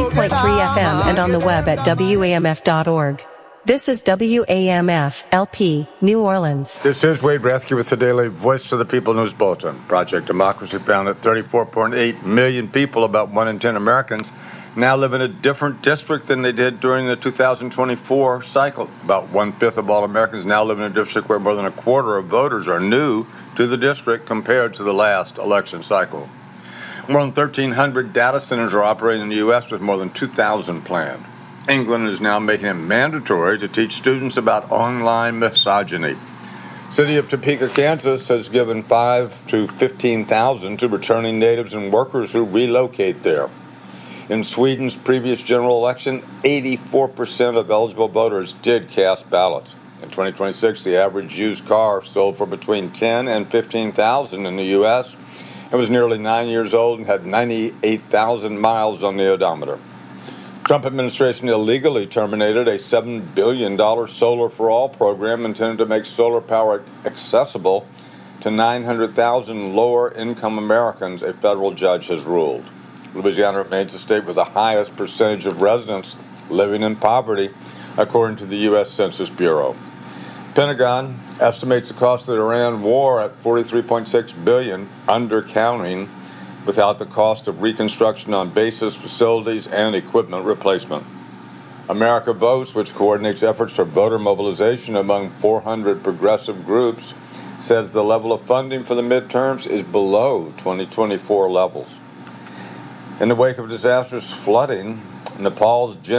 100.3 FM and on the web at WAMF.org. This is WAMF LP, New Orleans. This is Wade Rathke with the daily Voice of the People News Bulletin. Project Democracy found that 34.8 million people, about 1 in 10 Americans, now live in a different district than they did during the 2024 cycle. About 1/5 of all Americans now live in a district where more than a quarter of voters are new to the district compared to the last election cycle. More than 1,300 data centers are operating in the U.S. with more than 2,000 planned. England is now making it mandatory to teach students about online misogyny. City of Topeka, Kansas has given $5,000 to $15,000 to returning natives and workers who relocate there. In Sweden's previous general election, 84% of eligible voters did cast ballots. In 2026, the average used car sold for between $10,000 and $15,000 in the U.S. It was nearly 9 years old and had 98,000 miles on the odometer. Trump administration illegally terminated a $7 billion Solar for All program intended to make solar power accessible to 900,000 lower-income Americans, a federal judge has ruled. Louisiana remains the state with the highest percentage of residents living in poverty, according to the U.S. Census Bureau. Pentagon estimates the cost of the Iran war at $43.6 billion, undercounting without the cost of reconstruction on bases, facilities, and equipment replacement. America Votes, which coordinates efforts for voter mobilization among 400 progressive groups, says the level of funding for the midterms is below 2024 levels. In the wake of disastrous flooding, Nepal's